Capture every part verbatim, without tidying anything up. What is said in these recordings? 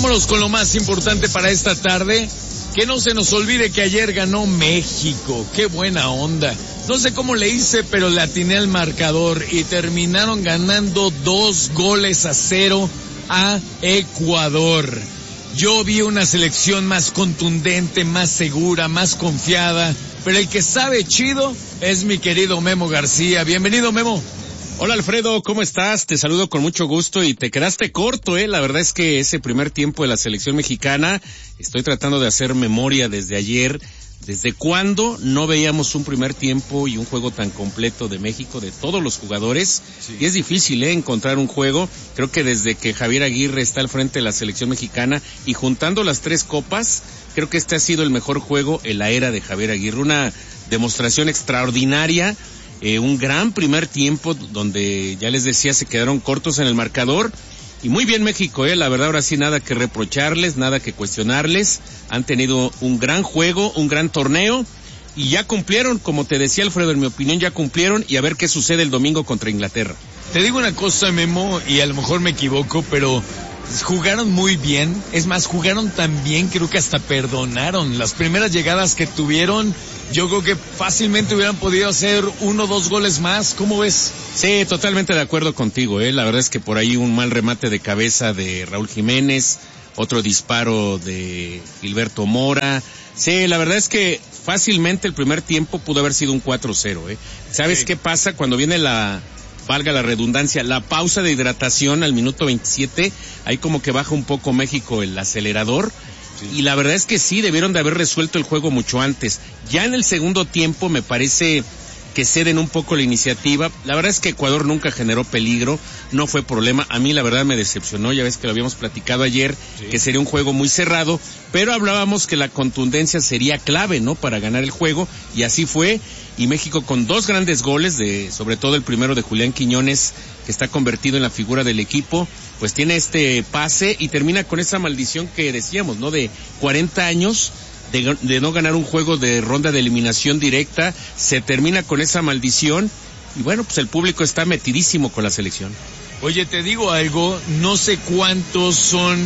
vámonos con lo más importante para esta tarde. Que no se nos olvide que ayer ganó México. ¡Qué buena onda! No sé cómo le hice, pero le atiné al marcador y terminaron ganando dos goles a cero a Ecuador. Yo vi una selección más contundente, más segura, más confiada, pero el que sabe chido es mi querido Memo García. Bienvenido, Memo. Hola Alfredo, ¿cómo estás? Te saludo con mucho gusto y te quedaste corto, eh. La verdad es que ese primer tiempo de la selección mexicana, estoy tratando de hacer memoria desde ayer. ¿Desde cuándo no veíamos un primer tiempo y un juego tan completo de México, de todos los jugadores? Sí. Y es difícil, ¿eh? Encontrar un juego. Creo que desde que Javier Aguirre está al frente de la selección mexicana y juntando las tres copas, creo que este ha sido el mejor juego en la era de Javier Aguirre. Una demostración extraordinaria. Eh, un gran primer tiempo donde, ya les decía, se quedaron cortos en el marcador. Y muy bien México, eh, la verdad ahora sí nada que reprocharles, nada que cuestionarles. Han tenido un gran juego, un gran torneo y ya cumplieron, como te decía Alfredo, en mi opinión ya cumplieron, y a ver qué sucede el domingo contra Inglaterra. Te digo una cosa, Memo, y a lo mejor me equivoco, pero jugaron muy bien. Es más, jugaron tan bien, creo que hasta perdonaron. Las primeras llegadas que tuvieron, yo creo que fácilmente hubieran podido hacer uno o dos goles más. ¿Cómo ves? Sí, totalmente de acuerdo contigo, eh. La verdad es que por ahí un mal remate de cabeza de Raúl Jiménez, otro disparo de Gilberto Mora. Sí, la verdad es que fácilmente el primer tiempo pudo haber sido un cuatro cero, eh. ¿Sabes sí. qué pasa? Cuando viene la, valga la redundancia, la pausa de hidratación al minuto veintisiete, ahí como que baja un poco México el acelerador. Sí. Y la verdad es que sí, debieron de haber resuelto el juego mucho antes. Ya en el segundo tiempo me parece que ceden un poco la iniciativa. La verdad es que Ecuador nunca generó peligro, no fue problema. A mí la verdad me decepcionó, ya ves que lo habíamos platicado ayer, sí. que sería un juego muy cerrado, pero hablábamos que la contundencia sería clave, ¿no?, para ganar el juego, y así fue. Y México con dos grandes goles, de sobre todo el primero de Julián Quiñones, que está convertido en la figura del equipo, pues tiene este pase y termina con esa maldición que decíamos, ¿no?, de cuarenta años de, de no ganar un juego de ronda de eliminación directa. Se termina con esa maldición y bueno, pues el público está metidísimo con la selección. Oye, te digo algo, no sé cuántos son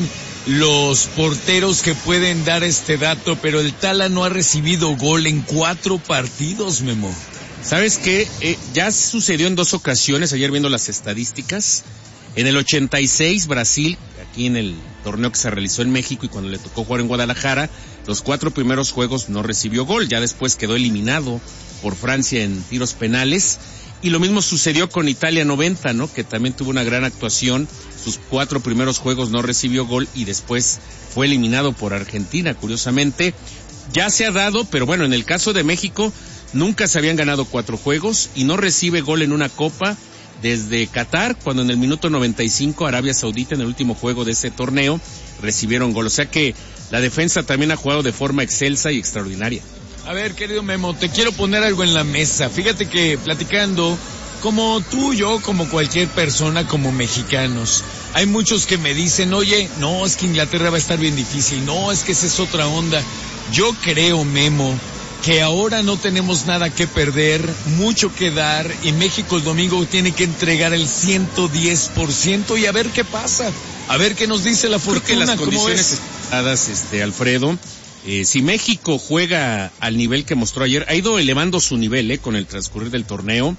los porteros que pueden dar este dato, pero el Tala no ha recibido gol en cuatro partidos, Memo. ¿Sabes qué? Eh, ya sucedió en dos ocasiones, ayer viendo las estadísticas. En el ochenta y seis, Brasil, aquí en el torneo que se realizó en México y cuando le tocó jugar en Guadalajara, los cuatro primeros juegos no recibió gol, ya después quedó eliminado por Francia en tiros penales. Y lo mismo sucedió con Italia noventa, ¿no?, que también tuvo una gran actuación, sus cuatro primeros juegos no recibió gol y después fue eliminado por Argentina, curiosamente. Ya se ha dado, pero bueno, en el caso de México, nunca se habían ganado cuatro juegos y no recibe gol en una copa desde Qatar, cuando en el minuto noventa y cinco Arabia Saudita, en el último juego de ese torneo, recibieron gol. O sea que la defensa también ha jugado de forma excelsa y extraordinaria. A ver, querido Memo, te quiero poner algo en la mesa. Fíjate que platicando, como tú, yo, como cualquier persona, como mexicanos, hay muchos que me dicen, oye, no, es que Inglaterra va a estar bien difícil, no, es que esa es otra onda. Yo creo, Memo, que ahora no tenemos nada que perder, mucho que dar, y México el domingo tiene que entregar el ciento diez por ciento y a ver qué pasa, a ver qué nos dice la fortuna. Creo que las ¿cómo condiciones es? dadas, este, Alfredo, eh, si México juega al nivel que mostró ayer, ha ido elevando su nivel, eh, con el transcurrir del torneo,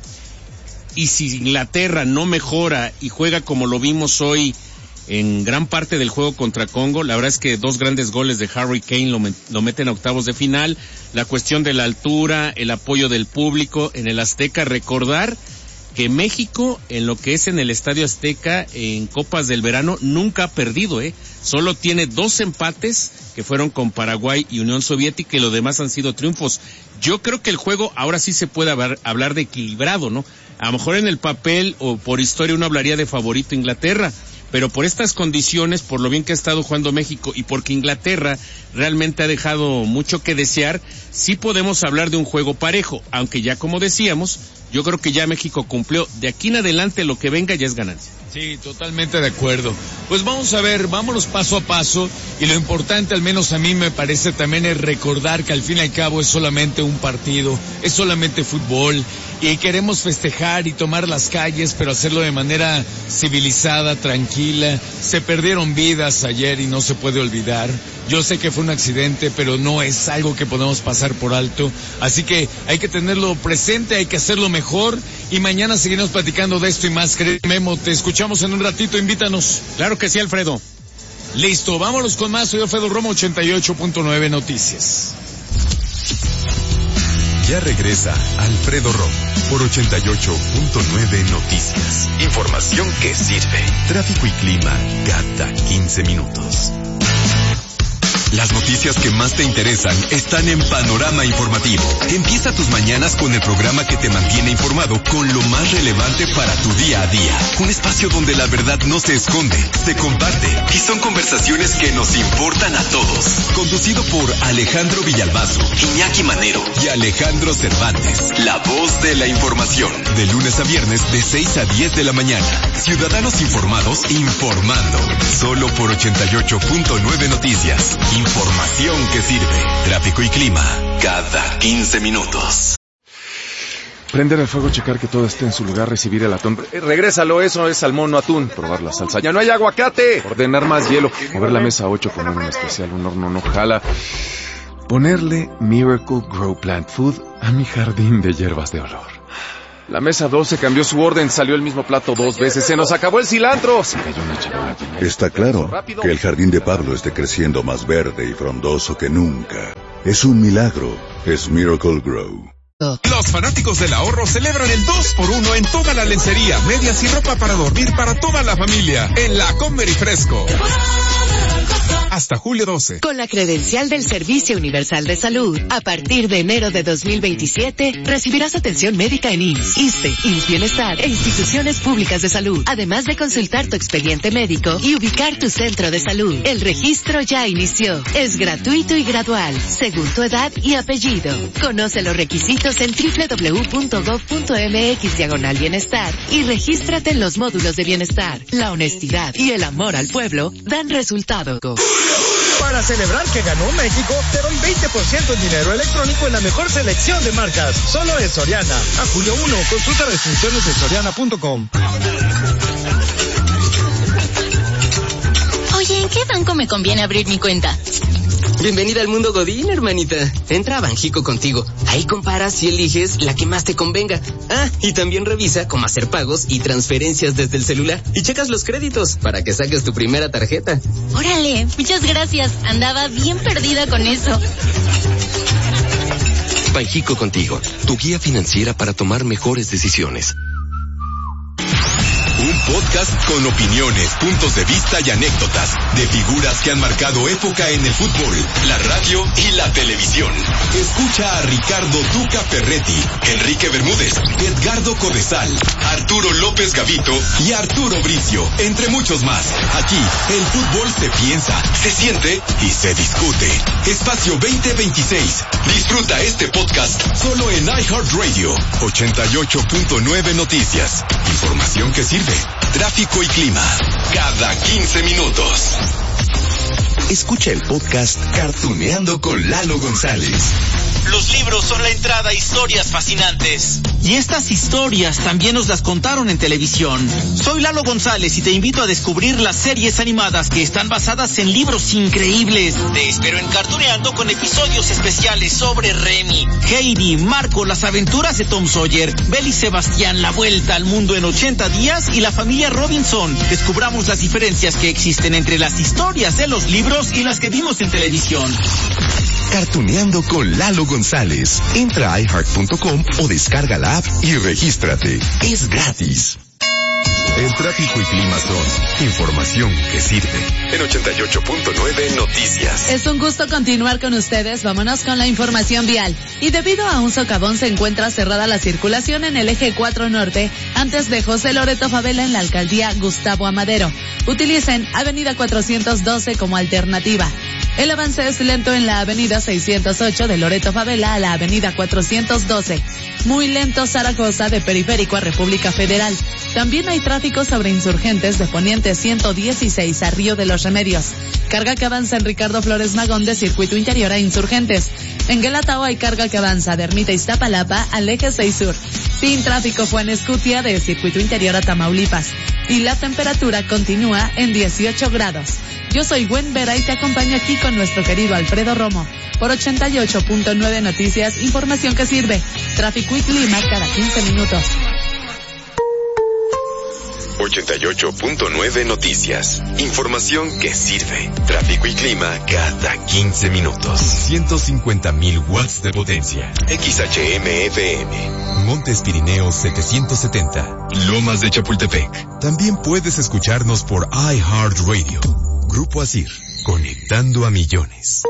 y si Inglaterra no mejora y juega como lo vimos hoy en gran parte del juego contra Congo, la verdad es que dos grandes goles de Harry Kane lo, lo meten a octavos de final. La cuestión de la altura, el apoyo del público en el Azteca, recordar que México, en lo que es en el Estadio Azteca, en Copas del Verano, nunca ha perdido, eh. Solo tiene dos empates, que fueron con Paraguay y Unión Soviética, y lo demás han sido triunfos. Yo creo que el juego ahora sí se puede hablar, hablar de equilibrado, ¿no? A lo mejor en el papel o por historia uno hablaría de favorito Inglaterra, pero por estas condiciones, por lo bien que ha estado jugando México y porque Inglaterra realmente ha dejado mucho que desear, sí podemos hablar de un juego parejo, aunque ya como decíamos, yo creo que ya México cumplió. De aquí en adelante lo que venga ya es ganancia. Sí, totalmente de acuerdo. Pues vamos a ver, vámonos paso a paso, y lo importante, al menos a mí me parece también, es recordar que al fin y al cabo es solamente un partido, es solamente fútbol, y queremos festejar y tomar las calles, pero hacerlo de manera civilizada, tranquila. Se perdieron vidas ayer y no se puede olvidar. Yo sé que fue un accidente, pero no es algo que podemos pasar por alto. Así que hay que tenerlo presente, hay que hacerlo mejor, y mañana seguiremos platicando de esto y más. Memo, te escuchamos en un ratito, invítanos. Claro que sí, Alfredo. Listo, vámonos con más. Soy Alfredo Romo, ochenta y ocho punto nueve Noticias. Ya regresa Alfredo Romo por ochenta y ocho punto nueve Noticias. Información que sirve. Tráfico y clima cada quince minutos. Las noticias que más te interesan están en Panorama Informativo. Empieza tus mañanas con el programa que te mantiene informado con lo más relevante para tu día a día. Un espacio donde la verdad no se esconde, se comparte y son conversaciones que nos importan a todos. Conducido por Alejandro Villalbazo, Iñaki Manero y Alejandro Cervantes. La voz de la información. De lunes a viernes de seis a diez de la mañana. Ciudadanos informados informando. Solo por ochenta y ocho punto nueve Noticias. Información que sirve. Tráfico y clima cada quince minutos. Prender el fuego, checar que todo esté en su lugar, recibir el atún. Eh, regrésalo, eso es salmón, no atún. Probar la salsa. ¡Ya no hay aguacate! Ordenar más hielo. Mover la mesa ocho con un especial, un horno no jala. Ponerle Miracle Grow Plant Food a mi jardín de hierbas de olor. La mesa doce cambió su orden, salió el mismo plato dos veces, se nos acabó el cilantro. Se cayó una charola llena. Está claro que el jardín de Pablo esté creciendo más verde y frondoso que nunca. Es un milagro, es Miracle Grow. Los fanáticos del ahorro celebran el dos por uno en toda la lencería, medias y ropa para dormir para toda la familia en la Comer y Fresco. Hasta julio doce. Con la credencial del Servicio Universal de Salud, a partir de enero de dos mil veintisiete, recibirás atención médica en I M S S, ISSSTE, I M S S Bienestar e instituciones públicas de salud, además de consultar tu expediente médico y ubicar tu centro de salud. El registro ya inició. Es gratuito y gradual, según tu edad y apellido. Conoce los requisitos en doble u doble u doble u punto gob punto eme equis diagonal bienestar y regístrate en los módulos de bienestar. La honestidad y el amor al pueblo dan resultado. Para celebrar que ganó México, te doy veinte por ciento en dinero electrónico en la mejor selección de marcas. Solo en Soriana. A julio uno, consulta restricciones en soriana punto com. Oye, ¿en qué banco me conviene abrir mi cuenta? Bienvenida al mundo Godín, hermanita. Entra a Banjico Contigo. Ahí comparas y eliges la que más te convenga. Ah, y también revisa cómo hacer pagos y transferencias desde el celular. Y checas los créditos para que saques tu primera tarjeta. Órale, muchas gracias. Andaba bien perdida con eso. Banjico Contigo, tu guía financiera para tomar mejores decisiones. Un podcast con opiniones, puntos de vista y anécdotas de figuras que han marcado época en el fútbol, la radio y la televisión. Escucha a Ricardo Duca Ferretti, Enrique Bermúdez, Edgardo Codesal, Arturo López Gavito y Arturo Bricio, entre muchos más. Aquí, el fútbol se piensa, se siente y se discute. Espacio veinte veintiséis. Disfruta este podcast solo en iHeartRadio. ochenta y ocho punto nueve Noticias. Información que sirve. Tráfico y clima. Cada quince minutos. Escucha el podcast Cartuneando con Lalo González. Los libros son la entrada a historias fascinantes. Y estas historias también nos las contaron en televisión. Soy Lalo González y te invito a descubrir las series animadas que están basadas en libros increíbles. Te espero en Cartuneando con episodios especiales sobre Remy, Heidi, Marco, las aventuras de Tom Sawyer, Belle y Sebastián, la vuelta al mundo en ochenta días y la familia Robinson. Descubramos las diferencias que existen entre las historias de los libros y las que vimos en televisión. Cartuneando con Lalo González. Entra a i heart punto com o descarga la app y regístrate. Es gratis. El tráfico y clima son información que sirve. En ochenta y ocho punto nueve Noticias. Es un gusto continuar con ustedes. Vámonos con la información vial. Y debido a un socavón se encuentra cerrada la circulación en el eje cuatro norte antes de José Loreto Favela en la alcaldía Gustavo Amadero. Utilicen avenida cuatrocientos doce como alternativa. El avance es lento en la avenida seiscientos ocho de Loreto Favela a la avenida cuatrocientos doce. Muy lento Zaragoza de Periférico a República Federal. También hay tráfico sobre Insurgentes de Poniente ciento dieciséis a Río de los Remedios. Carga que avanza en Ricardo Flores Magón de Circuito Interior a Insurgentes. En Guelatao hay carga que avanza de Ermita Iztapalapa al Eje seis Sur. Sin tráfico fue en Escutia de Circuito Interior a Tamaulipas. Y la temperatura continúa en dieciocho grados. Yo soy Gwen Vera y te acompaño aquí con nuestro querido Alfredo Romo. Por ochenta y ocho punto nueve Noticias, información que sirve. Tráfico y clima cada quince minutos. ochenta y ocho punto nueve Noticias. Información que sirve. Tráfico y clima cada quince minutos. ciento cincuenta mil watts de potencia. X H M F M. Montes Pirineos setecientos setenta. Lomas de Chapultepec. También puedes escucharnos por iHeartRadio. Grupo Asir. Conectando a millones.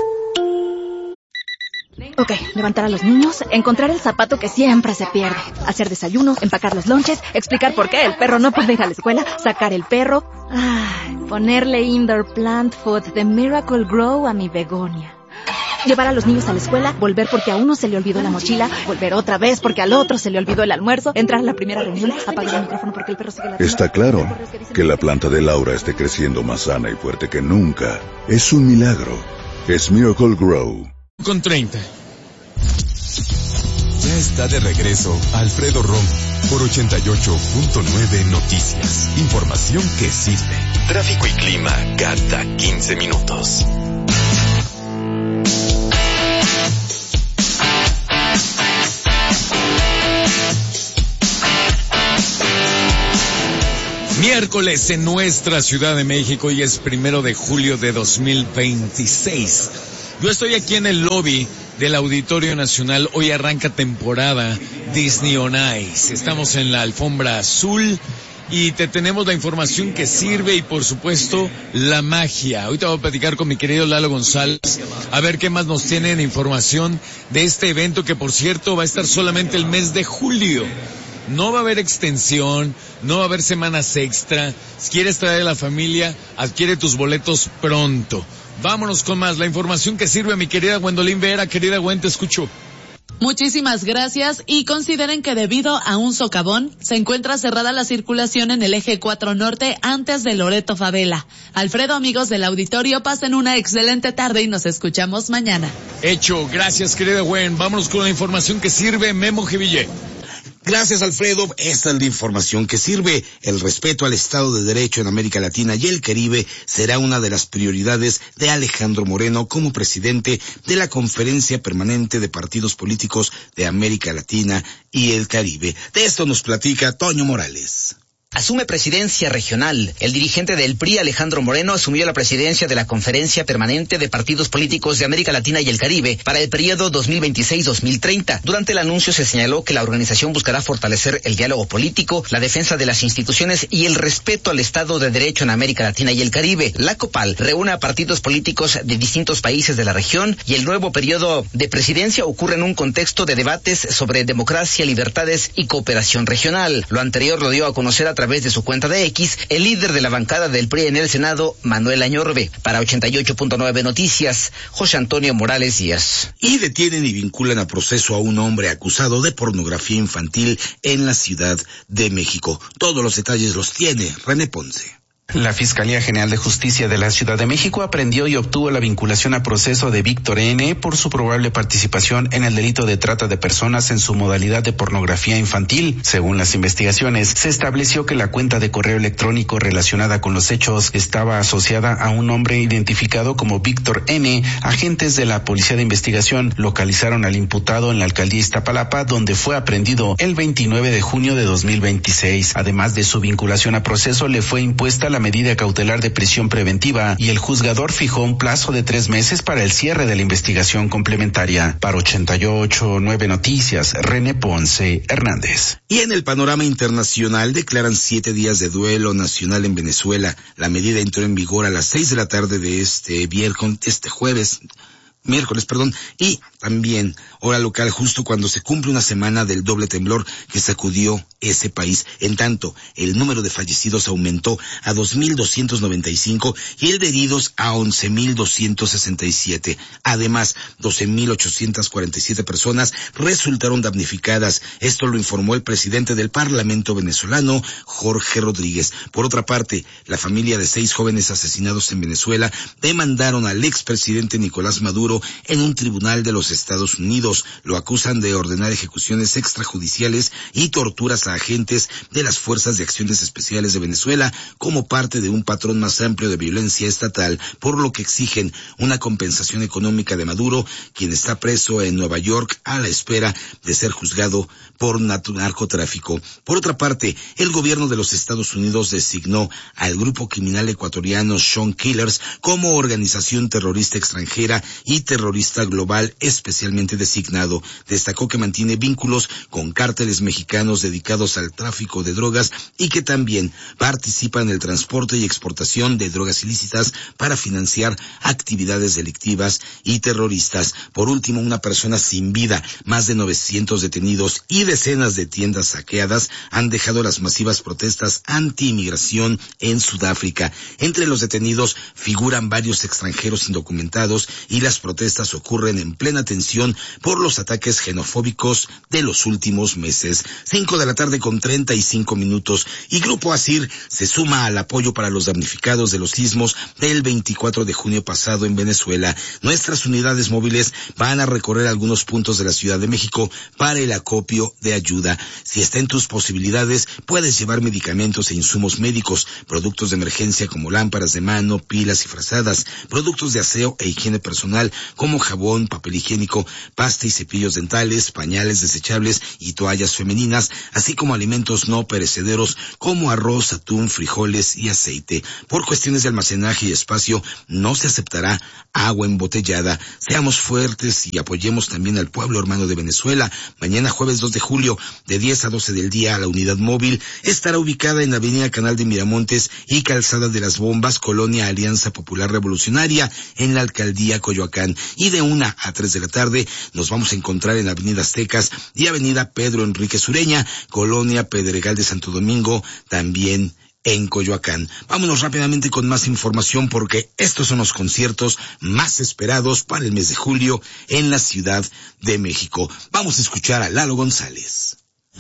Ok, levantar a los niños, encontrar el zapato que siempre se pierde, hacer desayuno, empacar los lonches, explicar por qué el perro no puede ir a la escuela, sacar el perro, ay, ponerle indoor plant food de Miracle Grow a mi begonia. Llevar a los niños a la escuela, volver porque a uno se le olvidó la mochila, volver otra vez porque al otro se le olvidó el almuerzo, entrar a la primera reunión, apagar el micrófono porque el perro sigue la... Está claro que la planta de Laura esté creciendo más sana y fuerte que nunca. Es un milagro. Es Miracle Grow. Con treinta. Ya está de regreso Alfredo Romo por ochenta y ocho punto nueve Noticias. Información que sirve. Tráfico y clima cada quince minutos. Miércoles en nuestra Ciudad de México y es primero de julio de dos mil veintiséis. Yo estoy aquí en el lobby del Auditorio Nacional. Hoy arranca temporada Disney on Ice. Estamos en la alfombra azul y te tenemos la información que sirve y por supuesto la magia. Ahorita voy a platicar con mi querido Lalo González a ver qué más nos tienen información de este evento que por cierto va a estar solamente el mes de julio. No va a haber extensión, no va a haber semanas extra. Si quieres traer a la familia, adquiere tus boletos pronto. Vámonos con más, la información que sirve, mi querida Gwendolyn Vera. Querida Gwen, te escucho. Muchísimas gracias y consideren que debido a un socavón se encuentra cerrada la circulación en el eje cuatro norte antes de Loreto Favela. Alfredo, amigos del auditorio, pasen una excelente tarde y nos escuchamos mañana. Hecho, gracias querida Gwen. Vámonos con la información que sirve, Memo Jevillé. Gracias, Alfredo. Esta es la información que sirve. El respeto al Estado de Derecho en América Latina y el Caribe será una de las prioridades de Alejandro Moreno como presidente de la Conferencia Permanente de Partidos Políticos de América Latina y el Caribe. De esto nos platica Toño Morales. Asume presidencia regional. El dirigente del P R I, Alejandro Moreno, asumió la presidencia de la Conferencia Permanente de Partidos Políticos de América Latina y el Caribe para el periodo dos mil veintiséis a dos mil treinta. Durante el anuncio se señaló que la organización buscará fortalecer el diálogo político, la defensa de las instituciones y el respeto al Estado de Derecho en América Latina y el Caribe. La COPAL reúne a partidos políticos de distintos países de la región y el nuevo periodo de presidencia ocurre en un contexto de debates sobre democracia, libertades y cooperación regional. Lo anterior lo dio a conocer a través de su cuenta de X, el líder de la bancada del P R I en el Senado, Manuel Añorbe. Para ochenta y ocho punto nueve Noticias, José Antonio Morales Díaz. Y detienen y vinculan a proceso a un hombre acusado de pornografía infantil en la Ciudad de México. Todos los detalles los tiene René Ponce. La Fiscalía General de Justicia de la Ciudad de México aprendió y obtuvo la vinculación a proceso de Víctor N. por su probable participación en el delito de trata de personas en su modalidad de pornografía infantil. Según las investigaciones, se estableció que la cuenta de correo electrónico relacionada con los hechos estaba asociada a un hombre identificado como Víctor N. Agentes de la Policía de Investigación localizaron al imputado en la alcaldía Iztapalapa, donde fue aprehendido el veintinueve de junio de dos mil veintiséis. Además de su vinculación a proceso, le fue impuesta la medida cautelar de prisión preventiva y el juzgador fijó un plazo de tres meses para el cierre de la investigación complementaria. Para ochenta y ocho punto nueve Noticias, René Ponce Hernández. Y en el panorama internacional declaran siete días de duelo nacional en Venezuela. La medida entró en vigor a las seis de la tarde de este viernes, este jueves. miércoles, perdón, y también hora local justo cuando se cumple una semana del doble temblor que sacudió ese país. En tanto, el número de fallecidos aumentó a dos mil doscientos noventa y cinco y el de heridos a once mil doscientos sesenta y siete. Además, doce mil ochocientas cuarenta y siete personas resultaron damnificadas. Esto lo informó el presidente del Parlamento venezolano, Jorge Rodríguez. Por otra parte, la familia de seis jóvenes asesinados en Venezuela demandaron al expresidente Nicolás Maduro en un tribunal de los Estados Unidos. Lo acusan de ordenar ejecuciones extrajudiciales y torturas a agentes de las Fuerzas de Acciones Especiales de Venezuela como parte de un patrón más amplio de violencia estatal, por lo que exigen una compensación económica de Maduro, quien está preso en Nueva York a la espera de ser juzgado por narcotráfico. Por otra parte, el gobierno de los Estados Unidos designó al grupo criminal ecuatoriano Shawn Killers como organización terrorista extranjera y terrorista global especialmente designado. Destacó que mantiene vínculos con cárteles mexicanos dedicados al tráfico de drogas y que también participa en el transporte y exportación de drogas ilícitas para financiar actividades delictivas y terroristas. Por último, una persona sin vida, más de novecientos detenidos y decenas de tiendas saqueadas han dejado las masivas protestas anti-inmigración en Sudáfrica. Entre los detenidos figuran varios extranjeros indocumentados y las protestas ocurren en plena tensión por los ataques xenofóbicos de los últimos meses. Cinco de la tarde con treinta y cinco minutos y Grupo ASIR se suma al apoyo para los damnificados de los sismos del veinticuatro de junio pasado en Venezuela. Nuestras unidades móviles van a recorrer algunos puntos de la Ciudad de México para el acopio de ayuda. Si está en tus posibilidades, puedes llevar medicamentos e insumos médicos, productos de emergencia como lámparas de mano, pilas y frazadas, productos de aseo e higiene personal como jabón, papel higiénico, pasta y cepillos dentales, pañales desechables y toallas femeninas, así como alimentos no perecederos como arroz, atún, frijoles y aceite. Por cuestiones de almacenaje y espacio, no se aceptará agua embotellada. Seamos fuertes y apoyemos también al pueblo hermano de Venezuela. Mañana jueves dos de julio, de diez a doce del día, la unidad móvil estará ubicada en Avenida Canal de Miramontes y Calzada de las Bombas, Colonia Alianza Popular Revolucionaria, en la Alcaldía Coyoacán. Y de una a tres de la tarde nos vamos a encontrar en Avenida Aztecas y Avenida Pedro Enrique Sureña, Colonia Pedregal de Santo Domingo, también en Coyoacán. Vámonos rápidamente con más información porque estos son los conciertos más esperados para el mes de julio en la Ciudad de México. Vamos a escuchar a Lalo González.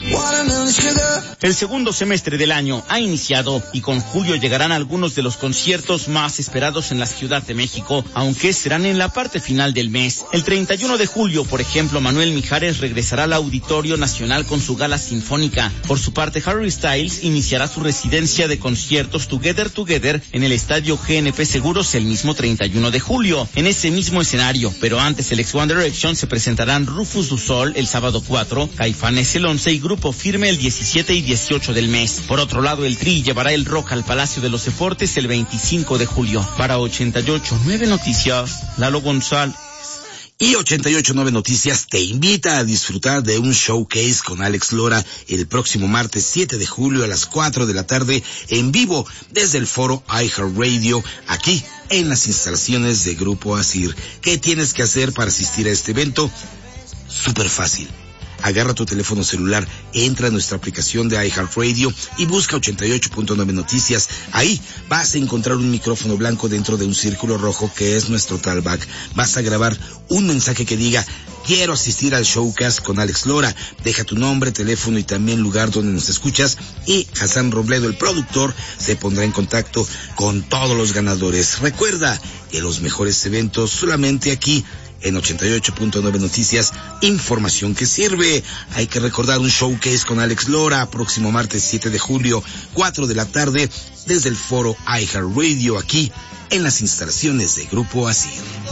El segundo semestre del año ha iniciado y con julio llegarán algunos de los conciertos más esperados en la Ciudad de México, aunque serán en la parte final del mes. El treinta y uno de julio, por ejemplo, Manuel Mijares regresará al Auditorio Nacional con su gala sinfónica. Por su parte, Harry Styles iniciará su residencia de conciertos Together Together en el Estadio G N P Seguros el mismo treinta y uno de julio, en ese mismo escenario. Pero antes, el ex One Direction se presentarán Rufus Du Sol el sábado cuatro, Caifanes el once y Grupo Firme el diecisiete y dieciocho del mes. Por otro lado, el Tri llevará el rock al Palacio de los Deportes el veinticinco de julio. Para ochenta y ocho punto nueve Noticias, Lalo González. Y ochenta y ocho punto nueve Noticias te invita a disfrutar de un showcase con Alex Lora el próximo martes siete de julio a las cuatro de la tarde en vivo desde el foro iHeartRadio aquí en las instalaciones de Grupo ASIR. ¿Qué tienes que hacer para asistir a este evento? Súper fácil. Agarra tu teléfono celular, entra a nuestra aplicación de iHeartRadio y busca ochenta y ocho punto nueve Noticias. Ahí vas a encontrar un micrófono blanco dentro de un círculo rojo que es nuestro talkback. Vas a grabar un mensaje que diga: quiero asistir al showcast con Alex Lora. Deja tu nombre, teléfono y también lugar donde nos escuchas y Hassan Robledo, el productor, se pondrá en contacto con todos los ganadores. Recuerda que los mejores eventos solamente aquí en ochenta y ocho punto nueve Noticias, información que sirve. Hay que recordar un showcase con Alex Lora, próximo martes siete de julio, cuatro de la tarde, desde el foro iHeartRadio, aquí en las instalaciones de Grupo ASIR.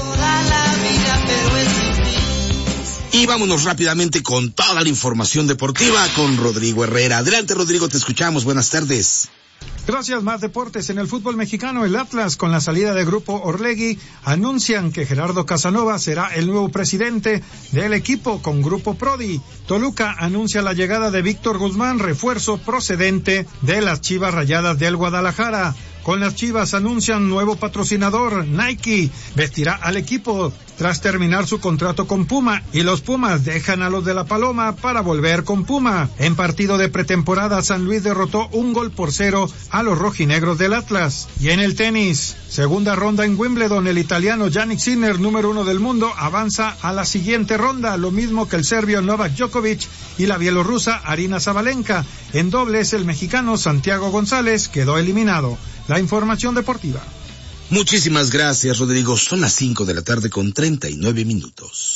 Y vámonos rápidamente con toda la información deportiva con Rodrigo Herrera. Adelante, Rodrigo, te escuchamos. Buenas tardes. Gracias. Más deportes. En el fútbol mexicano, el Atlas, con la salida de Grupo Orlegui, anuncian que Gerardo Casanova será el nuevo presidente del equipo con Grupo Prodi. Toluca anuncia la llegada de Víctor Guzmán, refuerzo procedente de las Chivas Rayadas del Guadalajara. Con las Chivas anuncian nuevo patrocinador, Nike vestirá al equipo tras terminar su contrato con Puma, y los Pumas dejan a los de la Paloma para volver con Puma. En partido de pretemporada, San Luis derrotó un gol por cero a los rojinegros del Atlas. Y en el tenis, segunda ronda en Wimbledon, el italiano Jannik Sinner, número uno del mundo, avanza a la siguiente ronda, lo mismo que el serbio Novak Djokovic y la bielorrusa Arina Sabalenka. En dobles, el mexicano Santiago González quedó eliminado. La información deportiva. Muchísimas gracias, Rodrigo. Son las cinco de la tarde con treinta y nueve minutos.